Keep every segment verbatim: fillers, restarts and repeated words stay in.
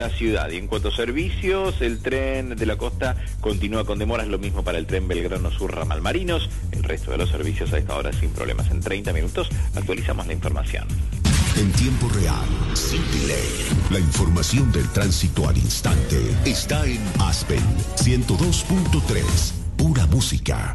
La ciudad. Y en cuanto a servicios, el tren de la costa continúa con demoras, lo mismo para el tren Belgrano Sur Ramal Marinos. El resto de los servicios a esta hora sin problemas. En treinta minutos actualizamos la información. En tiempo real, sin delay. La información del tránsito al instante está en Aspen ciento dos punto tres. Pura música.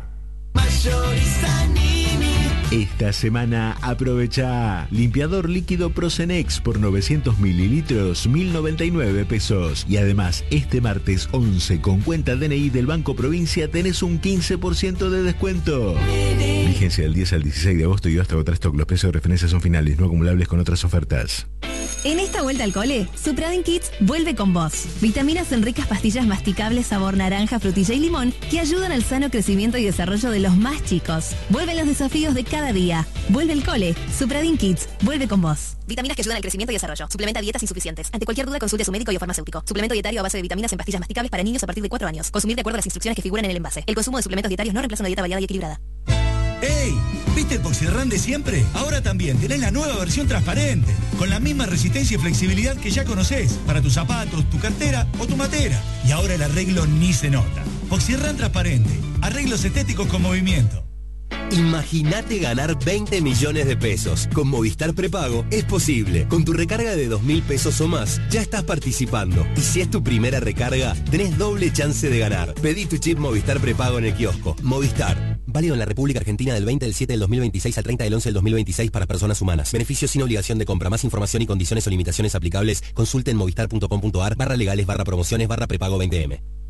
Esta semana aprovecha limpiador líquido Procenex por novecientos mililitros, mil noventa y nueve pesos. Y además, este martes once con cuenta D N I del Banco Provincia tenés un quince por ciento de descuento. Vigencia del diez al dieciséis de agosto y hasta agotar stock. Los precios de referencia son finales, no acumulables con otras ofertas. En esta vuelta al cole, Supradyn Kids vuelve con vos. Vitaminas en ricas pastillas masticables sabor naranja, frutilla y limón que ayudan al sano crecimiento y desarrollo de los más chicos. Vuelven los desafíos de cada día. Vuelve el cole. Supradyn Kids vuelve con vos. Vitaminas que ayudan al crecimiento y desarrollo. Suplementa dietas insuficientes. Ante cualquier duda, consulte a su médico y o farmacéutico. Suplemento dietario a base de vitaminas en pastillas masticables para niños a partir de cuatro años. Consumir de acuerdo a las instrucciones que figuran en el envase. El consumo de suplementos dietarios no reemplaza una dieta variada y equilibrada. ¡Ey! ¿Viste el Poxirran de siempre? Ahora también tenés la nueva versión transparente, con la misma resistencia y flexibilidad que ya conocés, para tus zapatos, tu cartera o tu matera. Y ahora el arreglo ni se nota. Poxirran transparente, arreglos estéticos con movimiento. Imagínate ganar veinte millones de pesos. Con Movistar Prepago es posible. Con tu recarga de dos mil pesos o más, ya estás participando. Y si es tu primera recarga, tenés doble chance de ganar. Pedí tu chip Movistar Prepago en el kiosco. Movistar. Válido en la República Argentina del veinte del siete del dos mil veintiséis al treinta del once del dos mil veintiséis para personas humanas. Beneficios sin obligación de compra. Más información y condiciones o limitaciones aplicables. Consulte en movistar punto com punto ar barra legales barra promociones barra prepago veinte eme.